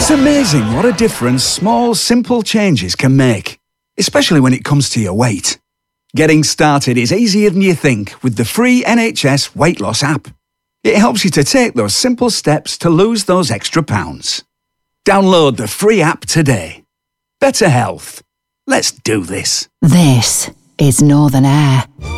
It's amazing what a difference small, simple changes can make, especially when it comes to your weight. Getting started is easier than you think with the free NHS Weight Loss app. It helps you to take those simple steps to lose those extra pounds. Download the free app today. Better health. Let's do this. This is Northern Air.